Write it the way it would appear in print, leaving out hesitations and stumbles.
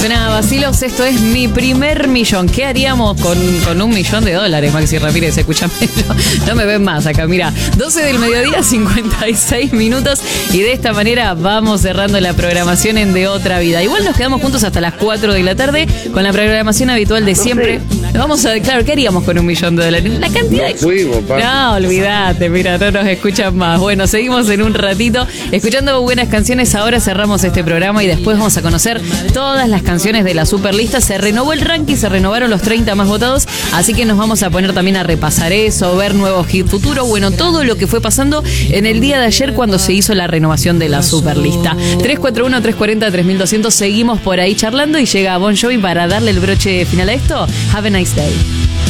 Suena Vacilos, esto es Mi Primer Millón. ¿Qué haríamos con $1.000.000, Maxi Ramírez? Escúchame, no me ven más acá, mira. 12 del mediodía, 56 minutos. Y de esta manera vamos cerrando la programación en De Otra Vida. Igual nos quedamos juntos hasta las 4 de la tarde con la programación habitual de siempre. Vamos a, claro, ¿qué haríamos con $1.000.000? La cantidad de... No, olvídate, mira, no nos escuchan más. Bueno, seguimos en un ratito escuchando buenas canciones. Ahora cerramos este programa y después vamos a conocer todas las canciones de la Superlista. Se renovó el ranking, se renovaron los 30 más votados, así que nos vamos a poner también a repasar eso, ver nuevos hits futuros, bueno, todo lo que fue pasando en el día de ayer cuando se hizo la renovación de la Superlista. 341-340-3200, seguimos por ahí charlando y llega Bon Jovi para darle el broche final a esto. Have a nice day.